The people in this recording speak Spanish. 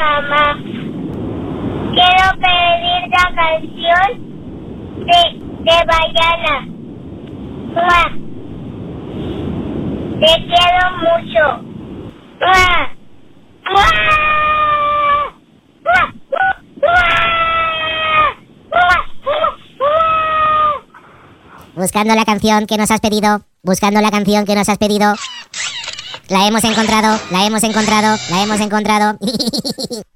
mamá. Quiero pedir la canción de Bayana. ¡Mua! Te quiero mucho. ¡Mua! ¡Mua! ¡Mua! ¡Mua! ¡Mua! ¡Mua! Buscando la canción que nos has pedido. Buscando la canción que nos has pedido. La hemos encontrado. La hemos encontrado. La hemos encontrado.